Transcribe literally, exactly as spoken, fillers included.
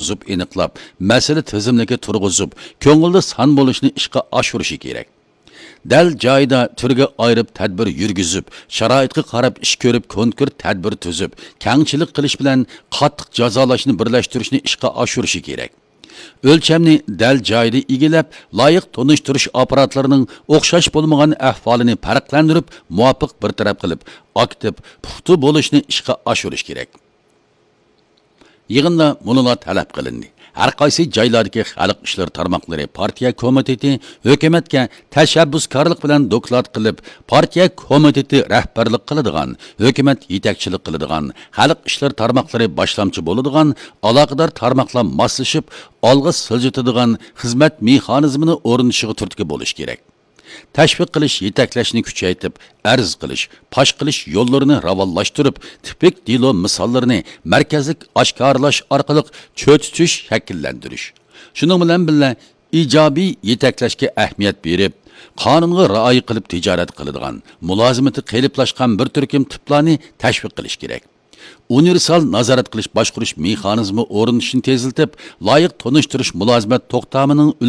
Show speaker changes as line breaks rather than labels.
turg'izib aniqlab, masala tizimliga turg'izib, ko'ngilda san bo'lishni ishga oshirishi kerak. Dal joyida turga ayirib tadbir yurgizib, sharoitga qarab ish ko'rib, konkret tadbir tuzib, kengchilik qilish bilan qattiq jazolashni birlashtirishni ishga oshirishi kerak. O'lchamni dal joyida egilab, loyiq tonishtirish apparatlarının o'xshash bo'lmagan ahvolini farqlantirib, muvofiq bir taraf qilib, aktiv, puxta bo'lishni ishga oshirish kerak. Yig'inda munolar talab qilindi. Har qaysi joylardagi xalq ishlari tarmoqlari partiya komiteti hukumatga tashabbuskorlik bilan doklad qilib, partiya komiteti rahbarlik qiladigan, hukumat yetakchilik qiladigan, xalq ishlari tarmoqlari boshlamchi bo'ladigan, aloqador tarmoqlar moslashib, olg'a siljitadigan xizmat mexanizmini o'rnatishiga turtki bo'lish kerak. Tashviq qilish, yetaklashni kuchaytirib, arz qilish, pash qilish yo'llarini ravonlashtirib, tipik dilo misollarini markazlik oshkorlash orqali cho'titish shakllantirish. Shuning bilan birga ijobiy yetaklashga ahamiyat berib, qonunga rioya qilib tijorat qiladigan, mulozimati qeliplashgan bir turkum tiplarni tashviq qilish kerak. Universal nazorat qilish boshqarish mexanizmi o'rnatishni teziltib, loyiq tonishtirish mulozimat to'xtamining